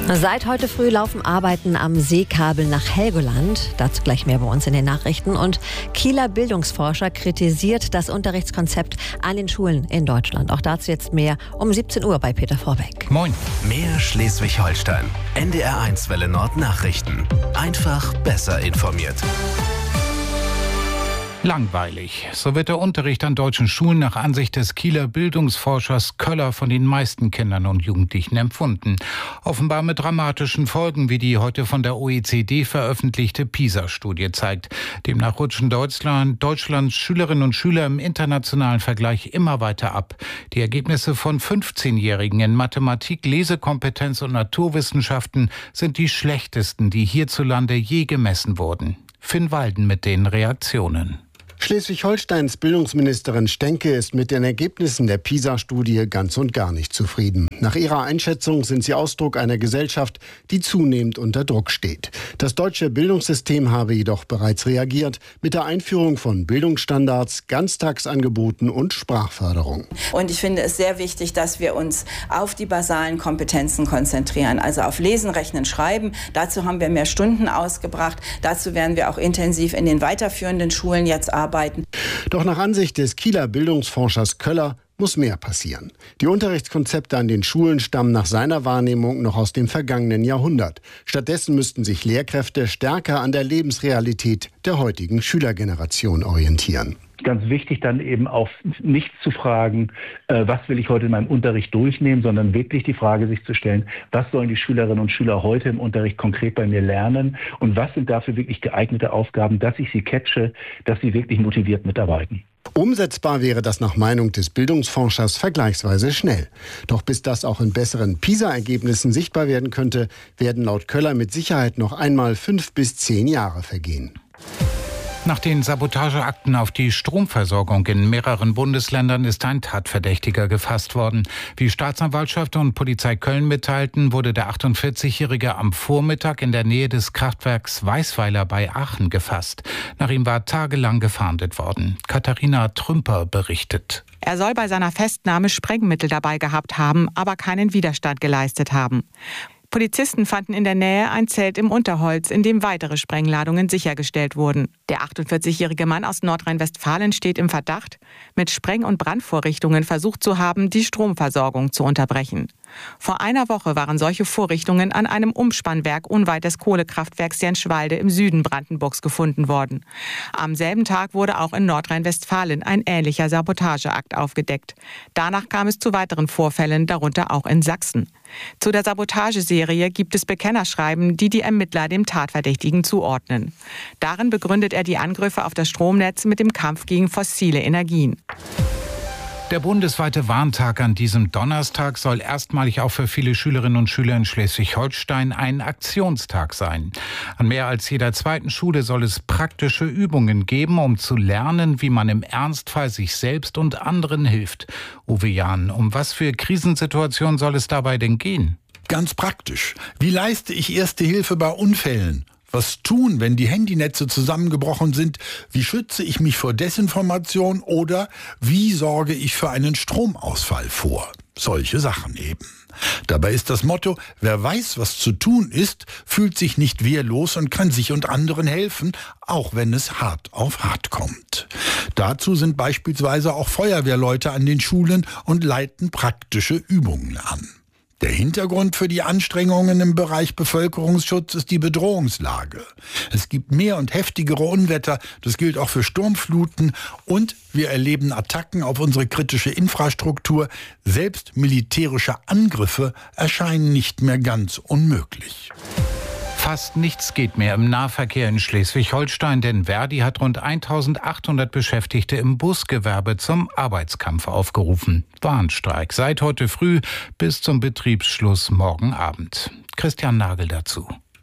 Seit heute früh laufen Arbeiten am Seekabel nach Helgoland. Dazu gleich mehr bei uns in den Nachrichten. Und Kieler Bildungsforscher kritisiert das Unterrichtskonzept an den Schulen in Deutschland. Auch dazu jetzt mehr um 17 Uhr bei Peter Vorbeck. Moin. Mehr Schleswig-Holstein. NDR1 Welle Nord Nachrichten. Einfach besser informiert. Langweilig. So wird der Unterricht an deutschen Schulen nach Ansicht des Kieler Bildungsforschers Köller von den meisten Kindern und Jugendlichen empfunden. Offenbar mit dramatischen Folgen, wie die heute von der OECD veröffentlichte PISA-Studie zeigt. Demnach rutschen Deutschlands Schülerinnen und Schüler im internationalen Vergleich immer weiter ab. Die Ergebnisse von 15-Jährigen in Mathematik, Lesekompetenz und Naturwissenschaften sind die schlechtesten, die hierzulande je gemessen wurden. Finn Walden mit den Reaktionen. Schleswig-Holsteins Bildungsministerin Stenke ist mit den Ergebnissen der PISA-Studie ganz und gar nicht zufrieden. Nach ihrer Einschätzung sind sie Ausdruck einer Gesellschaft, die zunehmend unter Druck steht. Das deutsche Bildungssystem habe jedoch bereits reagiert mit der Einführung von Bildungsstandards, Ganztagsangeboten und Sprachförderung. Und ich finde es sehr wichtig, dass wir uns auf die basalen Kompetenzen konzentrieren, also auf Lesen, Rechnen, Schreiben. Dazu haben wir mehr Stunden ausgebracht. Dazu werden wir auch intensiv in den weiterführenden Schulen jetzt arbeiten. Doch nach Ansicht des Kieler Bildungsforschers Köller muss mehr passieren. Die Unterrichtskonzepte an den Schulen stammen nach seiner Wahrnehmung noch aus dem vergangenen Jahrhundert. Stattdessen müssten sich Lehrkräfte stärker an der Lebensrealität der heutigen Schülergeneration orientieren. Ganz wichtig dann eben auch nicht zu fragen, was will ich heute in meinem Unterricht durchnehmen, sondern wirklich die Frage sich zu stellen, was sollen die Schülerinnen und Schüler heute im Unterricht konkret bei mir lernen und was sind dafür wirklich geeignete Aufgaben, dass ich sie catche, dass sie wirklich motiviert mitarbeiten. Umsetzbar wäre das nach Meinung des Bildungsforschers vergleichsweise schnell. Doch bis das auch in besseren PISA-Ergebnissen sichtbar werden könnte, werden laut Köller mit Sicherheit noch einmal 5 bis 10 Jahre vergehen. Nach den Sabotageakten auf die Stromversorgung in mehreren Bundesländern ist ein Tatverdächtiger gefasst worden. Wie Staatsanwaltschaft und Polizei Köln mitteilten, wurde der 48-Jährige am Vormittag in der Nähe des Kraftwerks Weißweiler bei Aachen gefasst. Nach ihm war tagelang gefahndet worden. Katharina Trümper berichtet. Er soll bei seiner Festnahme Sprengmittel dabei gehabt haben, aber keinen Widerstand geleistet haben. Polizisten fanden in der Nähe ein Zelt im Unterholz, in dem weitere Sprengladungen sichergestellt wurden. Der 48-jährige Mann aus Nordrhein-Westfalen steht im Verdacht, mit Spreng- und Brandvorrichtungen versucht zu haben, die Stromversorgung zu unterbrechen. Vor einer Woche waren solche Vorrichtungen an einem Umspannwerk unweit des Kohlekraftwerks Jenschwalde im Süden Brandenburgs gefunden worden. Am selben Tag wurde auch in Nordrhein-Westfalen ein ähnlicher Sabotageakt aufgedeckt. Danach kam es zu weiteren Vorfällen, darunter auch in Sachsen. Zu der Sabotageserie gibt es Bekennerschreiben, die die Ermittler dem Tatverdächtigen zuordnen. Darin begründet er die Angriffe auf das Stromnetz mit dem Kampf gegen fossile Energien. Der bundesweite Warntag an diesem Donnerstag soll erstmalig auch für viele Schülerinnen und Schüler in Schleswig-Holstein ein Aktionstag sein. An mehr als jeder zweiten Schule soll es praktische Übungen geben, um zu lernen, wie man im Ernstfall sich selbst und anderen hilft. Uwe Jahn, um was für Krisensituationen soll es dabei denn gehen? Ganz praktisch. Wie leiste ich Erste Hilfe bei Unfällen? Was tun, wenn die Handynetze zusammengebrochen sind? Wie schütze ich mich vor Desinformation? Oder wie sorge ich für einen Stromausfall vor? Solche Sachen eben. Dabei ist das Motto, wer weiß, was zu tun ist, fühlt sich nicht wehrlos und kann sich und anderen helfen, auch wenn es hart auf hart kommt. Dazu sind beispielsweise auch Feuerwehrleute an den Schulen und leiten praktische Übungen an. Der Hintergrund für die Anstrengungen im Bereich Bevölkerungsschutz ist die Bedrohungslage. Es gibt mehr und heftigere Unwetter, das gilt auch für Sturmfluten und wir erleben Attacken auf unsere kritische Infrastruktur. Selbst militärische Angriffe erscheinen nicht mehr ganz unmöglich. Fast nichts geht mehr im Nahverkehr in Schleswig-Holstein, denn Verdi hat rund 1800 Beschäftigte im Busgewerbe zum Arbeitskampf aufgerufen. Warnstreik seit heute früh bis zum Betriebsschluss morgen Abend. Christian Nagel dazu.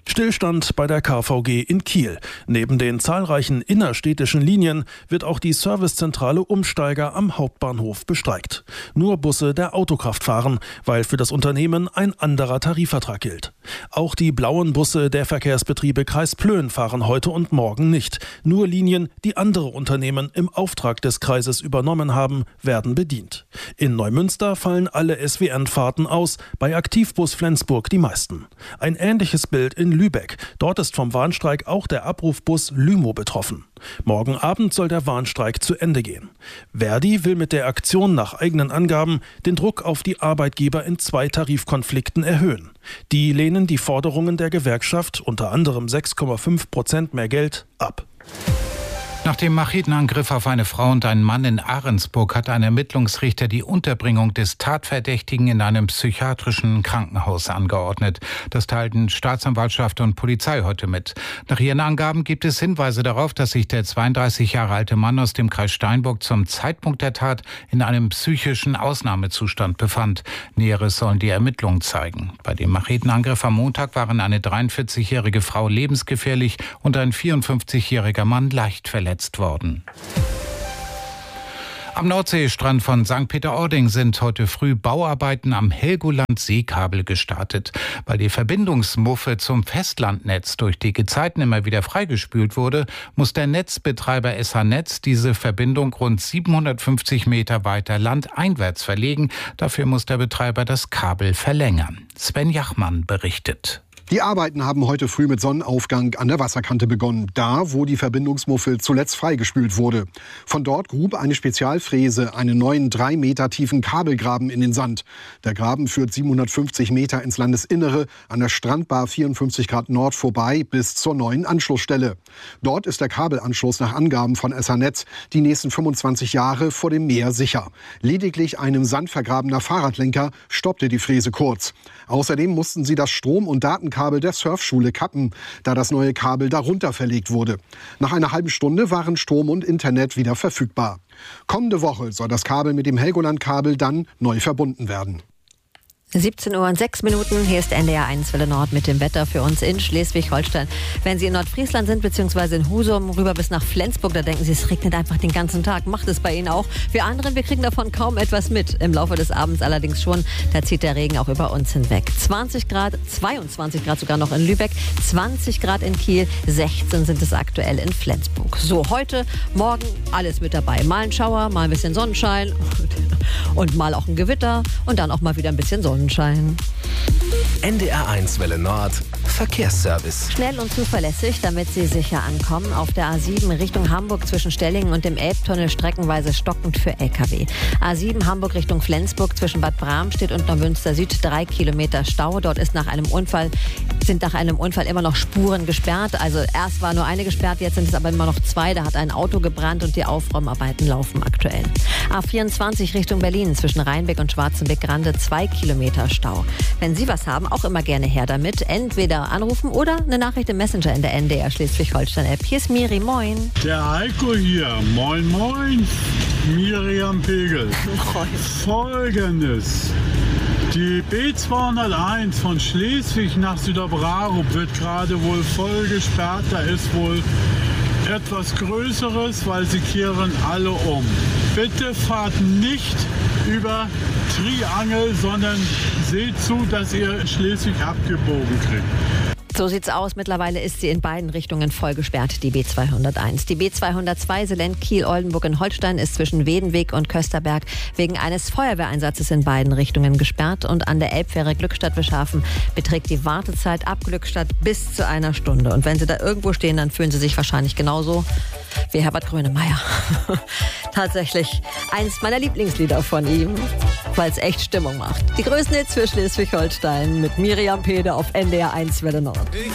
Stillstand bei der KVG in Kiel. Neben den zahlreichen innerstädtischen Linien wird auch die Servicezentrale Umsteiger am Hauptbahnhof bestreikt. Nur Busse der Autokraft fahren, weil für das Unternehmen ein anderer Tarifvertrag gilt. Auch die blauen Busse der Verkehrsbetriebe Kreis Plön fahren heute und morgen nicht. Nur Linien, die andere Unternehmen im Auftrag des Kreises übernommen haben, werden bedient. In Neumünster fallen alle SWN-Fahrten aus, bei Aktivbus Flensburg die meisten. Ein ähnliches Bild in Lübeck. Dort ist vom Warnstreik auch der Abrufbus Lymo betroffen. Morgen Abend soll der Warnstreik zu Ende gehen. Verdi will mit der Aktion nach eigenen Angaben den Druck auf die Arbeitgeber in 2 Tarifkonflikten erhöhen. Die lehnen die Forderungen der Gewerkschaft, unter anderem 6,5% mehr Geld, ab. Nach dem Machetenangriff auf eine Frau und einen Mann in Ahrensburg hat ein Ermittlungsrichter die Unterbringung des Tatverdächtigen in einem psychiatrischen Krankenhaus angeordnet. Das teilten Staatsanwaltschaft und Polizei heute mit. Nach ihren Angaben gibt es Hinweise darauf, dass sich der 32 Jahre alte Mann aus dem Kreis Steinburg zum Zeitpunkt der Tat in einem psychischen Ausnahmezustand befand. Näheres sollen die Ermittlungen zeigen. Bei dem Machetenangriff am Montag waren eine 43-jährige Frau lebensgefährlich und ein 54-jähriger Mann leicht verletzt worden. Am Nordseestrand von St. Peter-Ording sind heute früh Bauarbeiten am Helgoland-Seekabel gestartet. Weil die Verbindungsmuffe zum Festlandnetz durch die Gezeiten immer wieder freigespült wurde, muss der Netzbetreiber SH-Netz diese Verbindung rund 750 Meter weiter landeinwärts verlegen. Dafür muss der Betreiber das Kabel verlängern. Sven Jachmann berichtet. Die Arbeiten haben heute früh mit Sonnenaufgang an der Wasserkante begonnen, da wo die Verbindungsmuffe zuletzt freigespült wurde. Von dort grub eine Spezialfräse einen neuen 3 Meter tiefen Kabelgraben in den Sand. Der Graben führt 750 Meter ins Landesinnere an der Strandbar 54 Grad Nord vorbei bis zur neuen Anschlussstelle. Dort ist der Kabelanschluss nach Angaben von SH-Netz die nächsten 25 Jahre vor dem Meer sicher. Lediglich einem sandvergrabener Fahrradlenker stoppte die Fräse kurz. Außerdem mussten sie das Strom- und Datenkabel der Surfschule kappen, da das neue Kabel darunter verlegt wurde. Nach einer halben Stunde waren Strom und Internet wieder verfügbar. Kommende Woche soll das Kabel mit dem Helgoland-Kabel dann neu verbunden werden. 17:06 Uhr, hier ist NDR 1 Welle Nord mit dem Wetter für uns in Schleswig-Holstein. Wenn Sie in Nordfriesland sind, beziehungsweise in Husum, rüber bis nach Flensburg, da denken Sie, es regnet einfach den ganzen Tag. Macht es bei Ihnen auch. Wir anderen, wir kriegen davon kaum etwas mit. Im Laufe des Abends allerdings schon. Da zieht der Regen auch über uns hinweg. 20 Grad, 22 Grad sogar noch in Lübeck, 20 Grad in Kiel, 16 sind es aktuell in Flensburg. So, heute, morgen alles mit dabei. Mal ein Schauer, mal ein bisschen Sonnenschein und mal auch ein Gewitter und dann auch mal wieder ein bisschen Sonnenschein. NDR 1 Welle Nord Verkehrsservice. Schnell und zuverlässig, damit Sie sicher ankommen. Auf der A7 Richtung Hamburg zwischen Stellingen und dem Elbtunnel streckenweise stockend für LKW. A7 Hamburg Richtung Flensburg zwischen Bad Bramstedt und Neumünster Süd 3 Kilometer Stau. Dort sind nach einem Unfall immer noch Spuren gesperrt. Also erst war nur eine gesperrt, jetzt sind es aber immer noch 2. Da hat ein Auto gebrannt und die Aufräumarbeiten laufen aktuell. A24 Richtung Berlin zwischen Rheinbeck und Schwarzenbeck-Grande 2 Kilometer Stau. Wenn Sie was haben, auch immer gerne her damit. Entweder anrufen oder eine Nachricht im Messenger in der NDR Schleswig-Holstein-App. Hier ist Miri, moin. Der Heiko hier, moin moin, Miriam Pegel. Moin. Folgendes, die B201 von Schleswig nach Süderbrarup wird gerade wohl voll gesperrt. Da ist wohl etwas Größeres, weil sie kehren alle um. Bitte fahrt nicht über Triangel, sondern seht zu, dass ihr Schleswig abgebogen kriegt. So sieht's aus. Mittlerweile ist sie in beiden Richtungen voll gesperrt, die B201. Die B202 Selend-Kiel-Oldenburg in Holstein ist zwischen Wedenweg und Kösterberg wegen eines Feuerwehreinsatzes in beiden Richtungen gesperrt. Und an der Elbfähre Glückstadt-Beschafen beträgt die Wartezeit ab Glückstadt bis zu 1 Stunde. Und wenn Sie da irgendwo stehen, dann fühlen Sie sich wahrscheinlich genauso wie Herbert Grönemeyer. Tatsächlich eins meiner Lieblingslieder von ihm, weil es echt Stimmung macht. Die größten Hits für Schleswig-Holstein mit Miriam Pede auf NDR 1 Welle Nord.